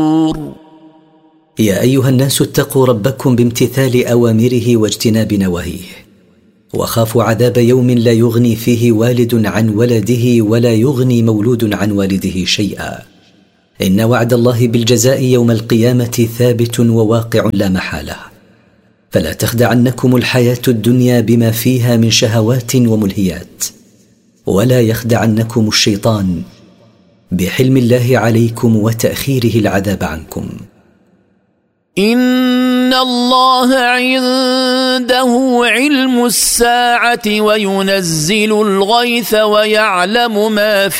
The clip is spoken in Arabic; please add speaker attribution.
Speaker 1: يا أيها الناس اتقوا ربكم بامتثال أوامره واجتناب نواهيه، وخافوا عذاب يوم لا يغني فيه والد عن ولده ولا يغني مولود عن والده شيئا، إن وعد الله بالجزاء يوم القيامة ثابت وواقع لا محالة. فلا تخدعنكم الحياة الدنيا بما فيها من شهوات وملهيات، ولا يخدعنكم الشيطان بحلم الله عليكم وتأخيره العذاب عنكم.
Speaker 2: إن الله عنده علم الساعة وينزل الغيث ويعلم ما في